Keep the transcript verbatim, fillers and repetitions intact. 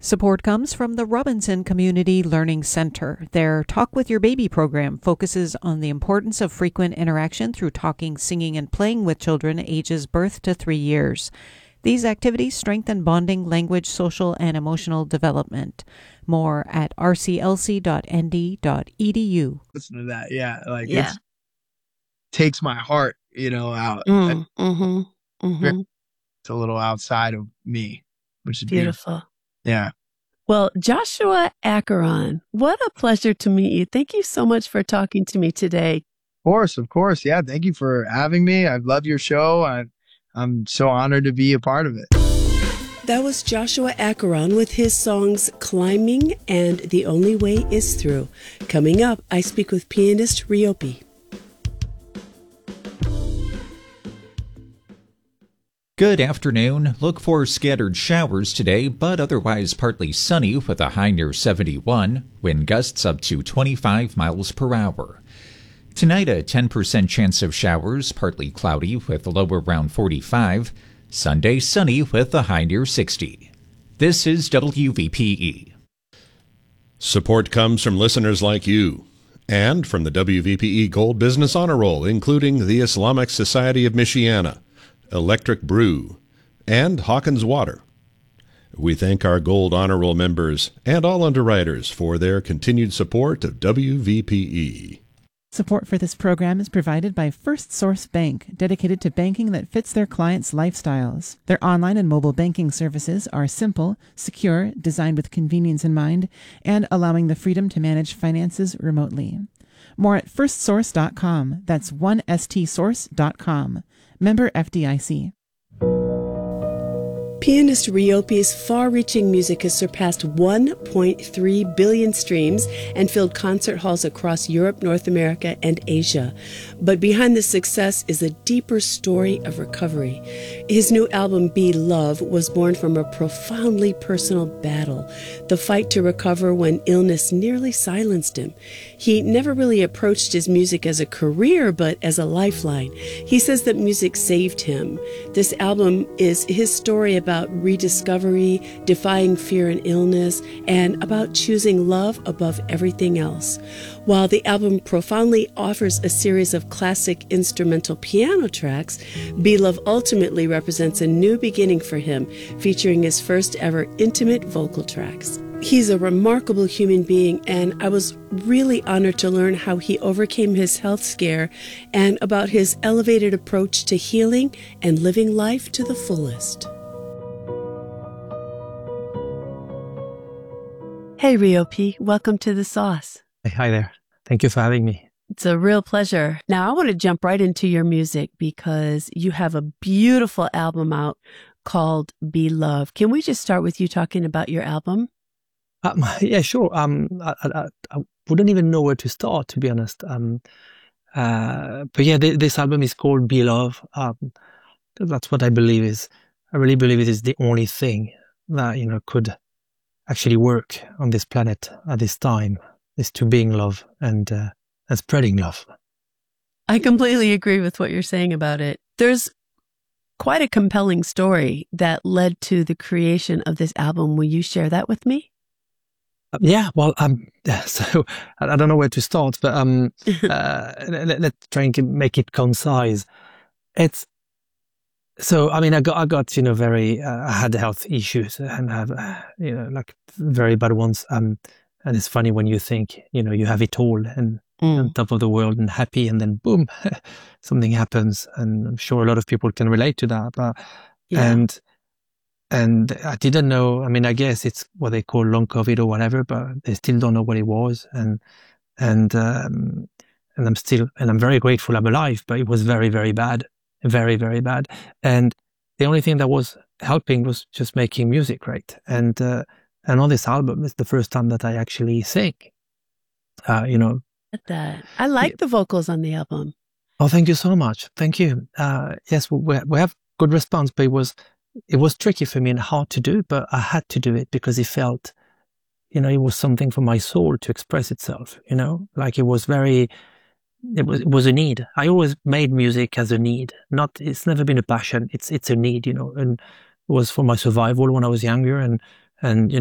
Support comes from the Robinson Community Learning Center. Their Talk with Your Baby program focuses on the importance of frequent interaction through talking, singing, and playing with children ages birth to three years. These activities strengthen bonding, language, social, and emotional development. More at r c l c dot n d dot e d u. Listen to that, yeah, like Yeah. it takes my heart, you know, out. Mm, mm-hmm, mm-hmm. It's a little outside of me, which is beautiful. Beautiful. Yeah. Well, Joshua Acheron, what a pleasure to meet you. Thank you so much for talking to me today. Of course, of course. Yeah, thank you for having me. I love your show. I, I'm so honored to be a part of it. That was Joshua Acheron with his songs Climbing and The Only Way Is Through. Coming up, I speak with pianist Ryopi. Good afternoon. Look for scattered showers today, but otherwise partly sunny with a high near seventy-one, wind gusts up to twenty-five miles per hour. Tonight, a ten percent chance of showers, partly cloudy with a low around forty-five. Sunday, sunny with a high near sixty. This is W V P E. Support comes from listeners like you and from the W V P E Gold Business Honor Roll, including the Islamic Society of Michiana, Electric Brew, and Hawkins Water. We thank our Gold Honor Roll members and all underwriters for their continued support of W V P E. Support for this program is provided by First Source Bank, dedicated to banking that fits their clients' lifestyles. Their online and mobile banking services are simple, secure, designed with convenience in mind, and allowing the freedom to manage finances remotely. More at first source dot com. That's one s t source dot com. Member F D I C. Pianist Ryopi's far-reaching music has surpassed one point three billion streams and filled concert halls across Europe, North America, and Asia. But behind this success is a deeper story of recovery. His new album, Be Love, was born from a profoundly personal battle, the fight to recover when illness nearly silenced him. He never really approached his music as a career, but as a lifeline. He says that music saved him. This album is his story about about rediscovery, defying fear and illness, and about choosing love above everything else. While the album profoundly offers a series of classic instrumental piano tracks, Be Love ultimately represents a new beginning for him, featuring his first ever intimate vocal tracks. He's a remarkable human being, and I was really honored to learn how he overcame his health scare and about his elevated approach to healing and living life to the fullest. Hey, Ryopi, welcome to The Sauce. Hi there. Thank you for having me. It's a real pleasure. Now, I want to jump right into your music because you have a beautiful album out called Be Love. Can we just start with you talking about your album? Um, yeah, sure. Um, I, I, I wouldn't even know where to start, to be honest. Um, uh, but yeah, th- this album is called Be Love. Um, that's what I believe is. I really believe it is the only thing that, you know, could actually work on this planet at this time, is to being love and uh, and spreading love. I completely agree with what you're saying about it. There's quite a compelling story that led to the creation of this album. Will you share that with me? Uh, yeah, well, um, so I, I don't know where to start, but um, uh, let, let's try and make it concise. It's So, I mean, I got, I got, you know, very, uh, I had health issues and have, uh, you know, like very bad ones. Um, and it's funny when you think, you know, you have it all and mm. on top of the world and happy, and then boom, something happens. And I'm sure a lot of people can relate to that. But, yeah. and, and I didn't know, I mean, I guess it's what they call long COVID or whatever, but they still don't know what it was. And, and, um, and I'm still, and I'm very grateful I'm alive, but it was very, very bad. Very, very bad. And the only thing that was helping was just making music great. And uh, and on this album, it's the first time that I actually sing. Uh, you know. That. I like yeah. the vocals on the album. Oh, thank you so much. Thank you. Uh, yes, we, we have good response, but it was, it was tricky for me and hard to do, but I had to do it because it felt, you know, it was something for my soul to express itself, you know, like it was very... It was, it was a need. I always made music as a need. Not, it's never been a passion. It's, it's a need, you know, and it was for my survival when I was younger. And, and, you